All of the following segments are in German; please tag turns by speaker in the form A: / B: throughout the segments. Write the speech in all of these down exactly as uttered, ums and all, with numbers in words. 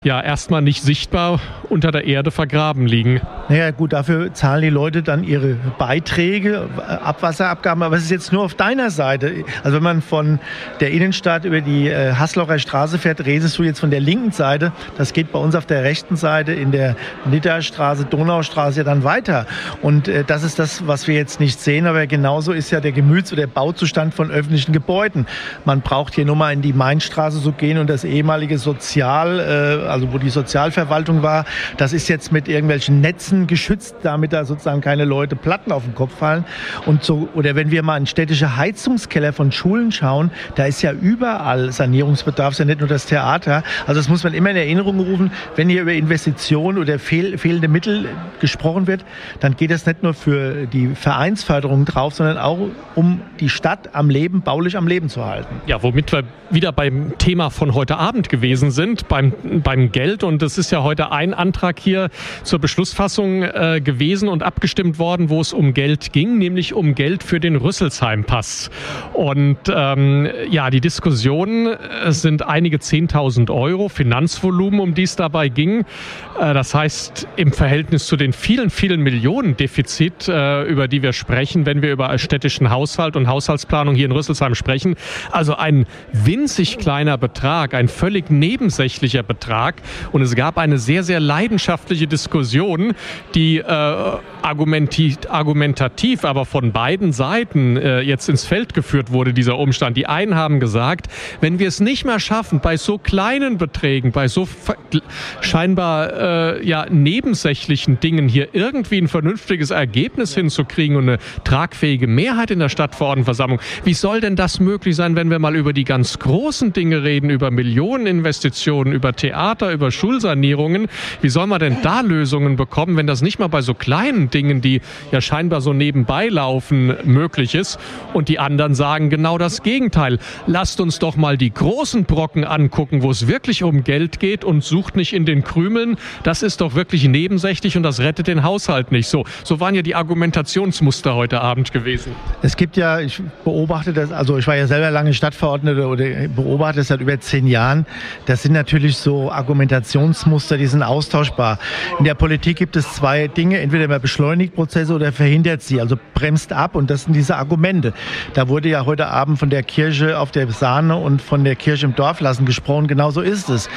A: ja erstmal nicht sichtbar unter der Erde vergraben liegen.
B: Naja gut, dafür zahlen die Leute dann ihre Beiträge, Abwasserabgaben, aber es ist jetzt nur auf deiner Seite. Also wenn man von der Innenstadt über die äh, Haslocher Straße fährt, redest du jetzt von der linken Seite. Das geht bei uns auf der rechten Seite in der Niddastraße, Donaustraße ja dann weiter. Und äh, das ist das, was wir jetzt nicht sehen, aber genauso ist ja der Gemüts- oder der Bauzustand von öffentlichen Gebäuden. Man braucht hier nur mal in die Mainstraße zu gehen und das ehemalige Sozial, äh, also wo die Sozialverwaltung war, das ist jetzt mit irgendwelchen Netzen geschützt, damit da sozusagen keine Leute Platten auf den Kopf fallen. Und so, oder wenn wir mal in städtische Heizungskeller von Schulen schauen, da ist ja überall Sanierungsbedarf, ist ja nicht nur das Theater. Also das muss man immer in Erinnerung rufen, wenn hier über Investitionen oder fehl, fehlende Mittel gesprochen wird, dann geht es nicht nur für die Vereinsförderung drauf, sondern auch um die Stadt am Leben, baulich am Leben zu halten.
A: Ja, womit wir wieder beim Thema von heute Abend gewesen sind, beim, beim Geld. Und es ist ja heute ein Antrag hier zur Beschlussfassung äh, gewesen und abgestimmt worden, wo es um Geld ging, nämlich um Geld für den Rüsselsheim-Pass. Und ähm, ja, die Diskussionen äh, sind einige zehntausend Euro Finanzvolumen, um die es dabei ging. Äh, das heißt, im Verhältnis zu den vielen, vielen Millionen Defizit, äh, über die wir sprechen, wenn wir über städtischen Haushalt und Haushaltsplanung hier in Rüsselsheim sprechen, also ein winzig kleiner Betrag, ein völlig nebensächlicher Betrag. Und es gab eine sehr, sehr leidenschaftliche Diskussion, die äh, argumentativ, argumentativ aber von beiden Seiten äh, jetzt ins Feld geführt wurde, dieser Umstand. Die einen haben gesagt, wenn wir es nicht mehr schaffen, bei so kleinen Beträgen, bei so scheinbar äh, ja, nebensächlichen Dingen hier irgendwie ein vernünftiges Ergebnis hinzukriegen und eine tragfähige Mehrheit in der Stadtverordnetenversammlung, wie soll denn das möglich sein, wenn wir mal über die ganz großen Dinge reden, über Millioneninvestitionen, über Theater, über Schulsanierungen? Wie soll man denn da Lösungen bekommen, wenn das nicht mal bei so kleinen Dingen, die ja scheinbar so nebenbei laufen, möglich ist? Und die anderen sagen genau das Gegenteil. Lasst uns doch mal die großen Brocken angucken, wo es wirklich um Geld geht, und sucht nicht in den Krümeln. Das ist doch wirklich nebensächlich und das rettet den Haushalt nicht. So, so waren ja die Argumentationsmuster heute Abend gewesen.
B: Es gibt ja, ich beobachte das, also ich war ja selber lange Stadtverordneter oder beobachte das seit über zehn Jahren. Das sind natürlich so Argumentationsmuster, die sind austauschbar. In der Politik gibt es zwei Dinge, entweder man beschleunigt Prozesse oder verhindert sie, also bremst ab, und das sind diese Argumente. Da wurde ja heute Abend von der Kirche auf der Sahne und von der Kirche im Dorf lassen gesprochen, genau so ist es.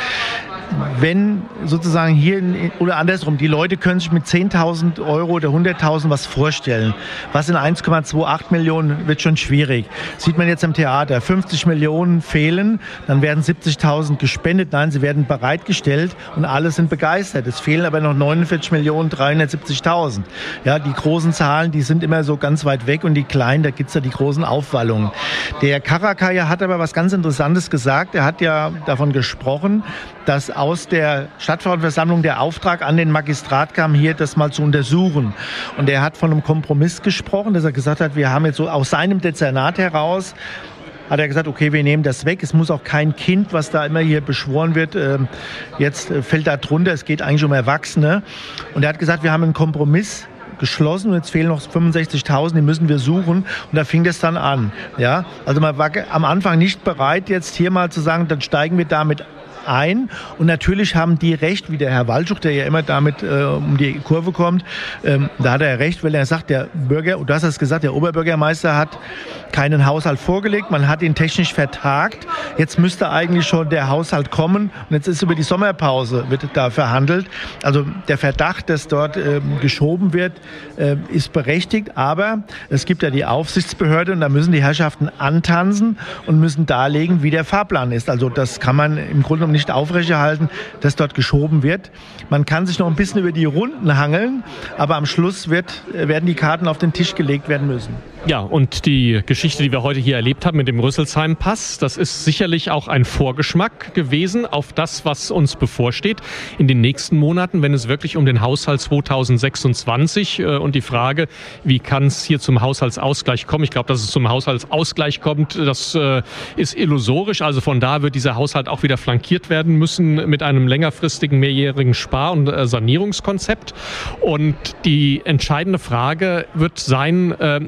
B: Wenn sozusagen hier, oder andersrum, die Leute können sich mit zehntausend Euro oder hunderttausend was vorstellen. Was in eins Komma achtundzwanzig Millionen wird schon schwierig. Sieht man jetzt im Theater, fünfzig Millionen fehlen, dann werden siebzigtausend gespendet. Nein, sie werden bereitgestellt und alle sind begeistert. Es fehlen aber noch neunundvierzig Millionen dreihundertsiebzigtausend. Ja, die großen Zahlen, die sind immer so ganz weit weg, und die kleinen, da gibt es ja die großen Aufwallungen. Der Karakaya hat aber was ganz Interessantes gesagt. Er hat ja davon gesprochen, dass aus der Stadtverordnetenversammlung der Auftrag an den Magistrat kam, hier das mal zu untersuchen. Und er hat von einem Kompromiss gesprochen, dass er gesagt hat, wir haben jetzt so aus seinem Dezernat heraus, hat er gesagt, okay, wir nehmen das weg. Es muss auch kein Kind, was da immer hier beschworen wird, jetzt fällt da drunter. Es geht eigentlich um Erwachsene. Und er hat gesagt, wir haben einen Kompromiss geschlossen und jetzt fehlen noch fünfundsechzigtausend, die müssen wir suchen, und da fing das dann an. Ja? Also man war am Anfang nicht bereit, jetzt hier mal zu sagen, dann steigen wir damit ein. Und natürlich haben die recht, wie der Herr Waldschuch, der ja immer damit äh, um die Kurve kommt, ähm, da hat er ja recht, weil er sagt, der Bürger, und du hast es gesagt, der Oberbürgermeister hat keinen Haushalt vorgelegt, man hat ihn technisch vertagt. Jetzt müsste eigentlich schon der Haushalt kommen, und jetzt ist über die Sommerpause wird da verhandelt. Also der Verdacht, dass dort äh, geschoben wird, äh, ist berechtigt, aber es gibt ja die Aufsichtsbehörde, und da müssen die Herrschaften antanzen und müssen darlegen, wie der Fahrplan ist. Also das kann man im Grunde genommen nicht aufrechterhalten, dass dort geschoben wird. Man kann sich noch ein bisschen über die Runden hangeln, aber am Schluss wird, werden die Karten auf den Tisch gelegt werden müssen.
A: Ja, und die Geschichte, die wir heute hier erlebt haben mit dem Rüsselsheim-Pass, das ist sicherlich auch ein Vorgeschmack gewesen auf das, was uns bevorsteht in den nächsten Monaten, wenn es wirklich um den Haushalt zweitausendsechsundzwanzig äh, und die Frage, wie kann es hier zum Haushaltsausgleich kommen. Ich glaube, dass es zum Haushaltsausgleich kommt, das äh, ist illusorisch. Also von da wird dieser Haushalt auch wieder flankiert werden müssen mit einem längerfristigen mehrjährigen Spar- und äh, Sanierungskonzept. Und die entscheidende Frage wird sein, äh, welche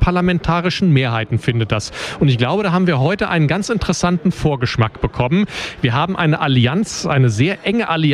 A: parlamentarischen Mehrheiten findet das. Und ich glaube, da haben wir heute einen ganz interessanten Vorgeschmack bekommen. Wir haben eine Allianz, eine sehr enge Allianz